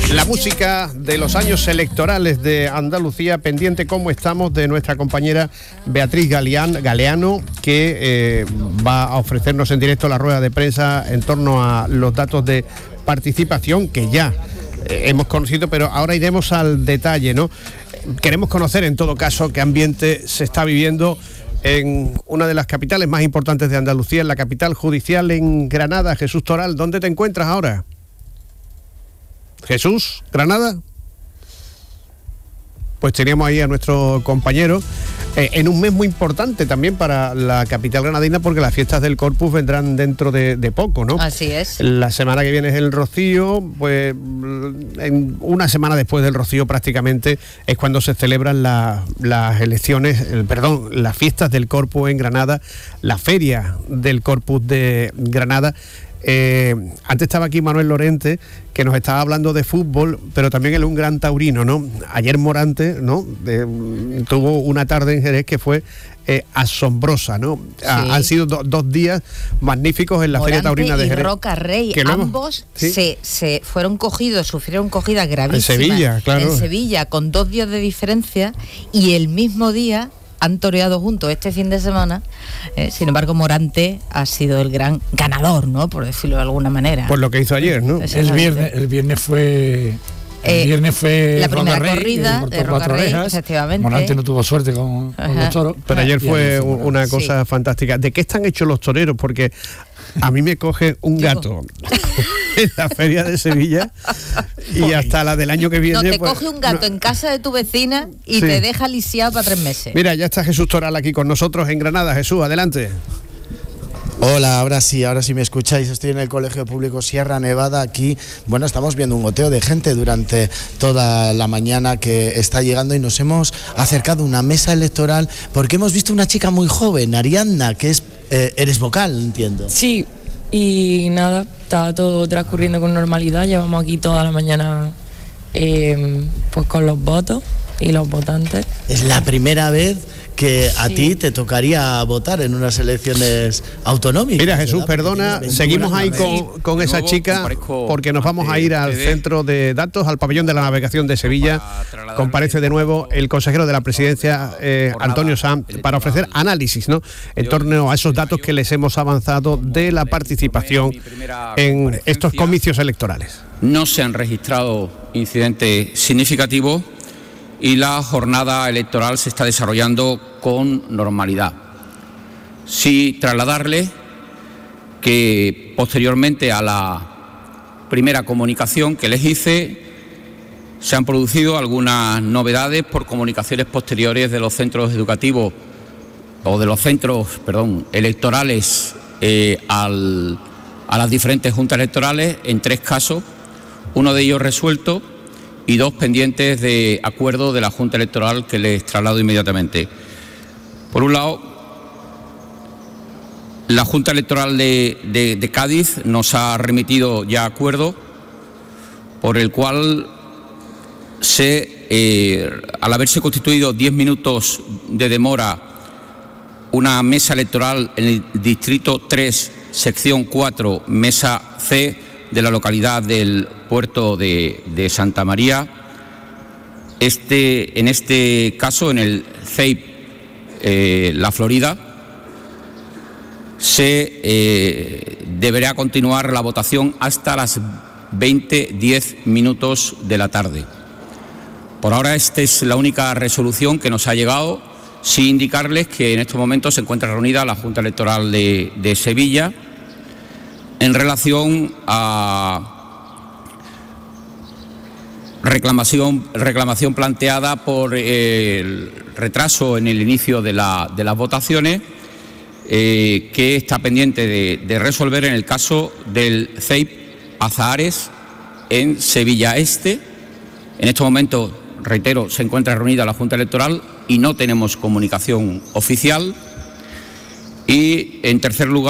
La música de los años electorales de Andalucía, pendiente como estamos de nuestra compañera Beatriz Galeano, que va a ofrecernos en directo la rueda de prensa en torno a los datos de participación que ya hemos conocido, pero ahora iremos al detalle, ¿no? Queremos conocer en todo caso qué ambiente se está viviendo en una de las capitales más importantes de Andalucía, en la capital judicial, en Granada. Jesús Toral, ¿dónde te encuentras ahora? Jesús, ¿Granada? Pues teníamos ahí a nuestro compañero en un mes muy importante también para la capital granadina, porque las fiestas del Corpus vendrán dentro de poco, ¿no? Así es. La semana que viene es el Rocío, pues en una semana después del Rocío prácticamente es cuando se celebran las las fiestas del Corpus en Granada, la feria del Corpus de Granada. Antes estaba aquí Manuel Lorente, que nos estaba hablando de fútbol, pero también él es un gran taurino, ¿no? Ayer Morante, ¿no? Tuvo una tarde en Jerez que fue asombrosa, ¿no? Sí. Han sido dos días magníficos en la Feria Taurina de Jerez. Y Roca Rey, ambos ¿sí? se fueron cogidos, sufrieron cogidas gravísimas. En Sevilla, claro. En Sevilla, con 2 días de diferencia, y el mismo día han toreado juntos este fin de semana. Sin embargo, Morante ha sido el gran ganador, ¿no? Por decirlo de alguna manera. Por lo que hizo ayer, ¿no? El viernes fue la primera corrida de Roca Rey, efectivamente. Morante no tuvo suerte con los toros. Pero ayer fue una cosa fantástica. ¿De qué están hechos los toreros? Porque a mí me coge un gato en la feria de Sevilla y hasta la del año que viene. No, te coge un gato en casa de tu vecina y te deja lisiado para 3 meses. Mira, ya está Jesús Toral aquí con nosotros en Granada. Jesús, adelante. Hola, ahora sí me escucháis. Estoy en el Colegio Público Sierra Nevada. Aquí, bueno, estamos viendo un goteo de gente durante toda la mañana que está llegando, y nos hemos acercado a una mesa electoral porque hemos visto una chica muy joven, Ariadna, que es eres vocal, entiendo. Sí, y nada, está todo transcurriendo con normalidad. Llevamos aquí toda la mañana pues con los votos y los votantes. Es la primera vez que a ti te tocaría votar en unas elecciones autonómicas. Mira, Jesús, perdona, seguimos ahí con esa chica, porque nos vamos a ir al centro de datos, al pabellón de la navegación de Sevilla. Comparece de nuevo el consejero de la presidencia, Antonio Sanz, para ofrecer análisis, ¿no?, en torno a esos datos que les hemos avanzado de la participación en estos comicios electorales. No se han registrado incidentes significativos y la jornada electoral se está desarrollando con normalidad. Sí, trasladarle que posteriormente a la primera comunicación que les hice, se han producido algunas novedades por comunicaciones posteriores de los centros educativos o de los centros, electorales a las diferentes juntas electorales, en 3 casos, uno de ellos resuelto y 2 pendientes de acuerdo de la Junta Electoral que les traslado inmediatamente. Por un lado, la Junta Electoral de Cádiz nos ha remitido ya acuerdo por el cual al haberse constituido 10 minutos de demora una mesa electoral en el Distrito 3, sección 4, mesa C, de la localidad del puerto de Santa María. En este caso, en el CEIP La Florida, se deberá continuar la votación hasta las 20:10 minutos de la tarde. Por ahora, esta es la única resolución que nos ha llegado, sin indicarles que en estos momentos se encuentra reunida la Junta Electoral de Sevilla en relación a reclamación planteada por el retraso en el inicio de las votaciones, que está pendiente de resolver en el caso del CEIP Azahares en Sevilla Este. En estos momentos, reitero, se encuentra reunida la Junta Electoral y no tenemos comunicación oficial. Y en tercer lugar,